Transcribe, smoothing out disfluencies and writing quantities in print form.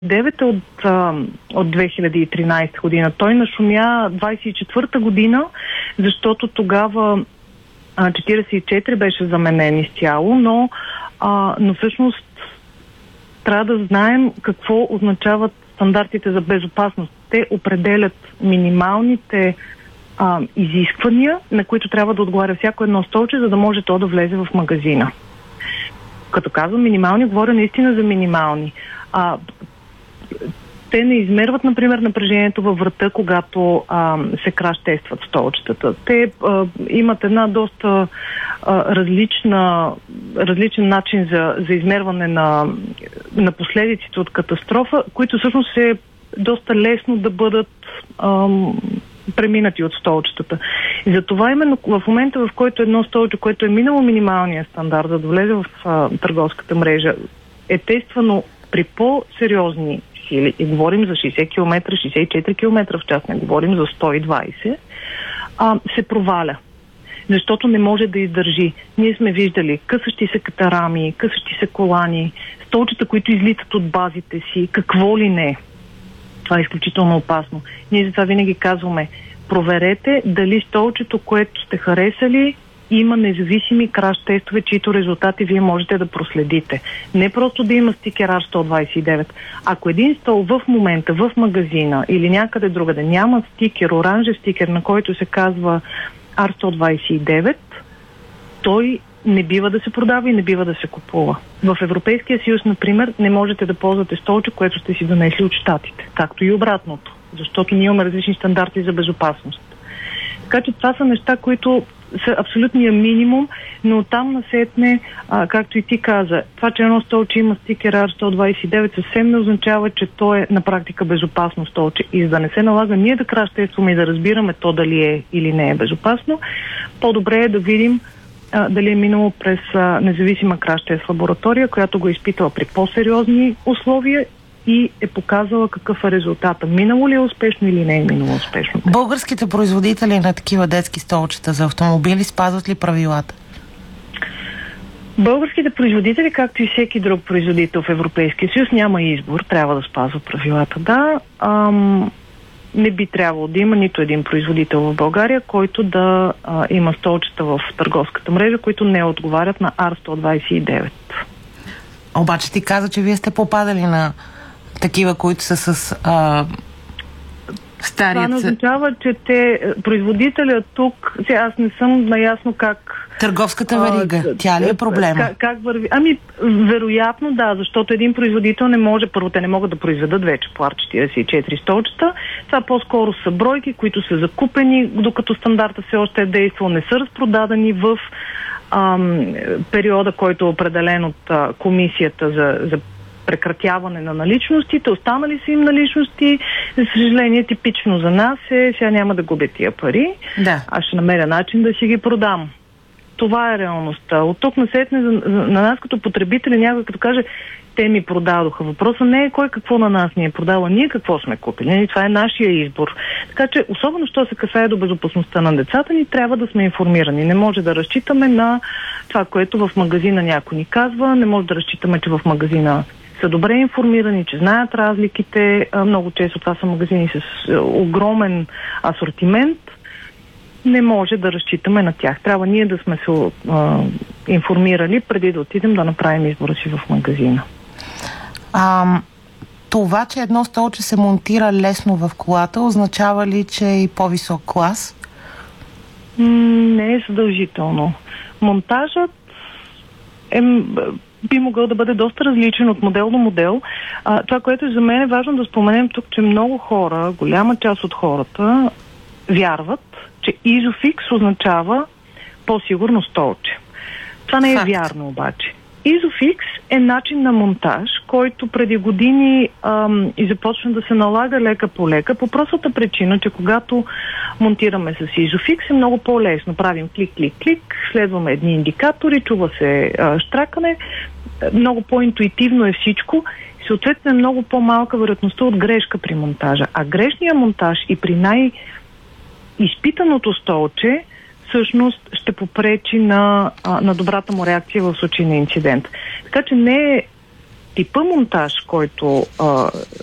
9 от 2013 година. Той нашумя 24-та година, защото тогава 44 беше заменен изцяло, но всъщност трябва да знаем какво означават стандартите за безопасност. Те определят минималните изисквания, на които трябва да отговаря всяко едно столче, за да може то да влезе в магазина. Като казвам минимални, говоря наистина за минимални. Те не измерват, например, напрежението във врата, когато се краш-тестват столчетата. Те имат една доста различен начин за измерване на последиците от катастрофа, които всъщност е доста лесно да бъдат преминати от столчетата. И затова именно в момента, в който едно столче, което е минало минималния стандарт, за да влезе в търговската мрежа, е тествано при по-сериозни сили, и говорим за 60 км, 64 км в час, не говорим за 120, се проваля. Защото не може да издържи. Ние сме виждали късащи се катарами, късащи се колани, столчета, които излитат от базите си, какво ли не. Това е изключително опасно. Ние затова винаги казваме, проверете дали столчето, което сте харесали, има независими краш-тестове, чието резултати вие можете да проследите. Не просто да има стикер R129. Ако един стол в момента, в магазина или някъде другаде няма стикер, оранжев стикер, на който се казва R129, той не бива да се продава и не бива да се купува. В Европейския съюз, например, не можете да ползвате столче, което сте си донесли от Щатите. Както и обратното. Защото ние имаме различни стандарти за безопасност. Така че това са неща, които са абсолютния минимум, но там насетне, както и ти каза, това, че едно столче има стикер R129, съвсем не означава, че то е на практика безопасно столче. И за да не се налага ние да краш-тестваме и да разбираме то дали е или не е безопасно, по-добре е да видим дали е минало през независима краш-тест лаборатория, която го е изпитала при по-сериозни условия и е показала какъв е резултата. Минало ли е успешно или не е минало успешно? Българските производители на такива детски столчета за автомобили спазват ли правилата? Българските производители, както и всеки друг производител в Европейския съюз, няма избор, трябва да спазва правилата. Да, не би трябвало да има нито един производител в България, който да има столчета в търговската мрежа, които не отговарят на R129. Обаче ти каза, че вие сте попадали на такива, които са с старият... Това не означава, че производителя тук... Аз не съм наясно как... Търговската верига, тя ли е проблема? Как върви? Вероятно да, защото един производител не може... Първо, те не могат да произведат вече по R44 столчета. Това по-скоро са бройки, които са закупени, докато стандарта все още е действал, не са разпродадени в периода, който е определен от комисията за прекратяване на наличностите. Останали са им наличности. За съжаление, типично за нас сега няма да губя тия пари. Да. Аз ще намеря начин да си ги продам. Това е реалността. От тук насетне на нас като потребители някой като каже, те ми продадоха. Въпросът не е кой какво на нас ни е продала, ние какво сме купили. Това е нашия избор. Така че, особено що се касае до безопасността на децата ни, трябва да сме информирани. Не може да разчитаме на това, което в магазина някой ни казва, не може да разчитаме, че в магазина са добре информирани, че знаят разликите. Много често това са магазини с огромен асортимент. Не може да разчитаме на тях. Трябва ние да сме се информирали преди да отидем да направим избора си в магазина. Това, че едно столче се монтира лесно в колата, означава ли, че е и по-висок клас? Не е задължително. Монтажът би могъл да бъде доста различен от модел до модел. Това, което за мен е важно да споменем тук, че много хора, голяма част от хората вярват, че Isofix означава по-сигурно столче. Това не е вярно обаче. Isofix е начин на монтаж, който преди години и започна да се налага лека по лека, по простата причина, че когато монтираме с Isofix е много по-лесно. Правим клик, следваме едни индикатори, чува се щракане, много по-интуитивно е всичко и съответно е много по-малка вероятността от грешка при монтажа. А грешният монтаж и при изпитаното столче всъщност ще попречи на добрата му реакция в случай на инцидент. Така че не е типа монтаж, който